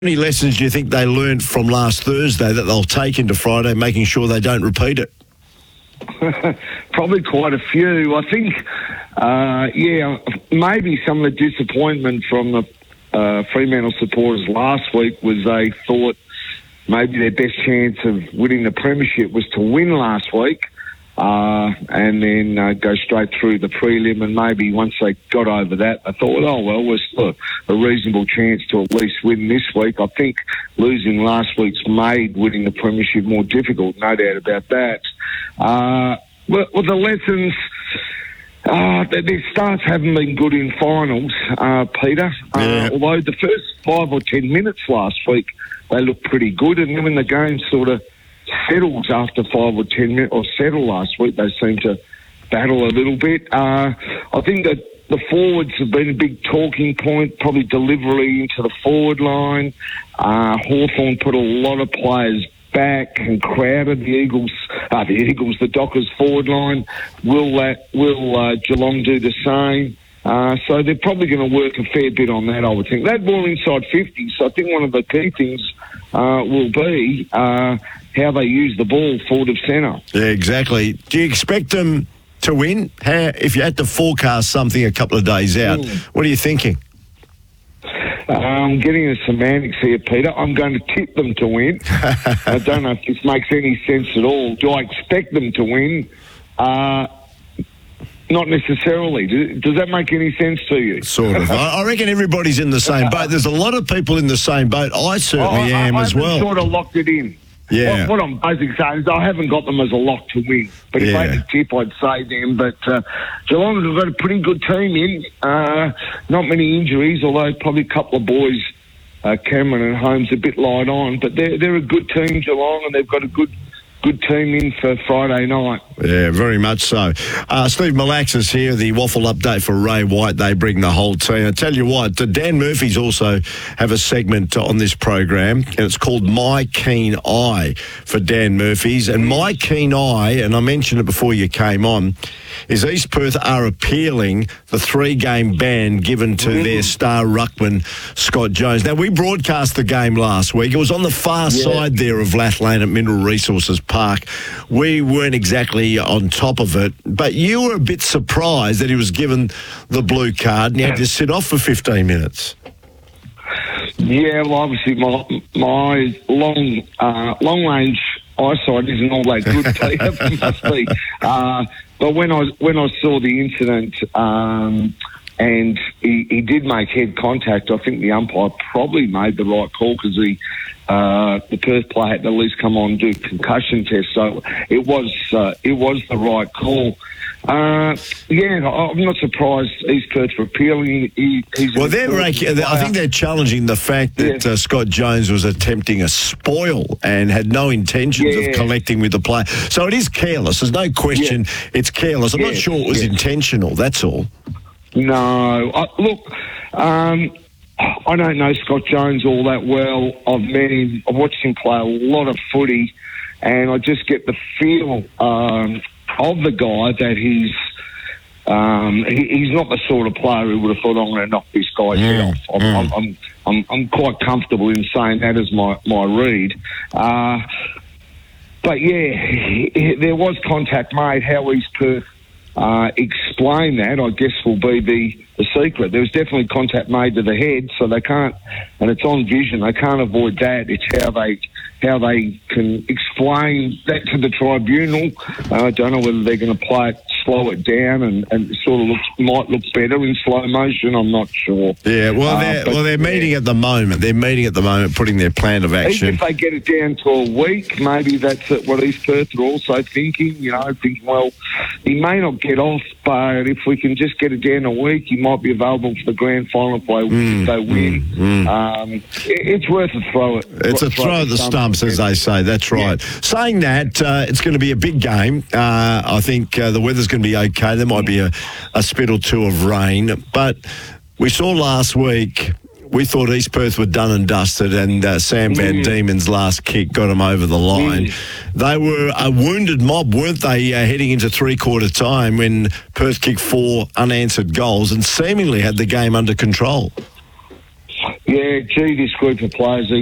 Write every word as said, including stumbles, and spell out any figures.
Any lessons do you think they learned from last Thursday that they'll take into Friday, making sure they don't repeat it? Probably quite a few. I think, uh, yeah, maybe some of the disappointment from the uh, Fremantle supporters last week was they thought maybe their best chance of winning the premiership was to win last week uh, and then uh, go straight through the prelim. And maybe once they got over that, they thought, oh, well, we're still a reasonable chance to at least win this week. I think losing last week's made winning the premiership more difficult, no doubt about that. Uh, well, well, the lessons, uh, their starts haven't been good in finals, uh, Peter. Yeah. Uh, although the first five or ten minutes last week, they looked pretty good. And then when the game sort of settles after five or ten minutes, or settled last week, they seem to battle a little bit. Uh, I think that the forwards have been a big talking point, probably delivery into the forward line. Uh, Hawthorn put a lot of players back and crowded the Eagles, uh, the Eagles, the Dockers forward line. Will that, will uh, Geelong do the same? Uh, so they're probably going to work a fair bit on that, I would think. They're more inside fifty, so I think one of the key things uh, will be uh, how they use the ball forward of centre. Yeah, exactly. Do you expect them to win? How, if you had to forecast something a couple of days out, mm. what are you thinking? I'm getting the semantics here, Peter. I'm going to tip them to win. I don't know if this makes any sense at all. Do I expect them to win? Uh, not necessarily. Does that make any sense to you? Sort of. I reckon everybody's in the same boat. There's a lot of people in the same boat. I certainly I, am I as well. I haven't sort of locked it in. Yeah. What, what I'm basically saying is I haven't got them as a lock to win. But if yeah. I had a tip, I'd say them. But uh, Geelong have got a pretty good team in. Uh, not many injuries, although probably a couple of boys, uh, Cameron and Holmes, a bit light on. But they're, they're a good team, Geelong, and they've got a good good team in for Friday night. Yeah, very much so. Uh, Steve Malax is here, the Waffle update for Ray White. They bring the whole team. I tell you what, Dan Murphy's also have a segment on this program, and it's called My Keen Eye for Dan Murphy's. And My Keen Eye, and I mentioned it before you came on, is East Perth are appealing the three-game ban given to mm. their star ruckman, Scott Jones. Now, we broadcast the game last week. It was on the far yeah. side there of Lath Lane at Mineral Resources Park. We weren't exactly on top of it, but you were a bit surprised that he was given the blue card and he had to sit off for fifteen minutes. Yeah, well, obviously my my long uh, long range eyesight isn't all that good, Peter. Must be. Uh, but when I when I saw the incident um, and he, he did make head contact, I think the umpire probably made the right call because he. Uh, the Perth player had to at least come on and do concussion tests, so it was uh, it was the right call. Uh, yeah, I'm not surprised East Perth are appealing. He, he's well, they're ranking, I think they're challenging the fact that yeah. uh, Scott Jones was attempting a spoil and had no intentions yeah. of collecting with the player. So it is careless. There's no question yeah. it's careless. I'm yeah. not sure it was yeah. intentional, that's all. No. Uh, look, um... I don't know Scott Jones all that well. I've met him. I've watched him play a lot of footy, and I just get the feel um, of the guy that he's um, he, he's not the sort of player who would have thought, I'm going to knock this guy's mm, head off. I'm, mm. I'm, I'm, I'm, I'm quite comfortable in saying that as my, my read. Uh, but, yeah, he, there was contact made. How East Perth uh, explain that, I guess, will be the... the secret. There was definitely contact made to the head, so they can't, and it's on vision, they can't avoid that. It's how they how they can explain that to the tribunal. Uh, I don't know whether they're going to play it, slow it down, and, and it sort of looks, might look better in slow motion. I'm not sure. Yeah, well, they're, uh, well, they're meeting at the moment. They're meeting at the moment, putting their plan of action. Even if they get it down to a week, maybe that's what East Perth are also thinking, you know, thinking, well, he may not get off, but if we can just get it down a week, he might be available for the grand final if they, mm, if they win. Mm, mm. Um, it, it's worth a throw. It, it's a throw at the stumps, as they say. That's right. Yeah. Saying that, uh, it's going to be a big game. Uh, I think uh, the weather's going to be okay. There might be a, a spit or two of rain. But we saw last week, we thought East Perth were done and dusted, and uh, Sam Van mm. Diemen's last kick got them over the line. Mm. They were a wounded mob, weren't they, uh, heading into three-quarter time when Perth kicked four unanswered goals and seemingly had the game under control. Yeah, gee, this group of players,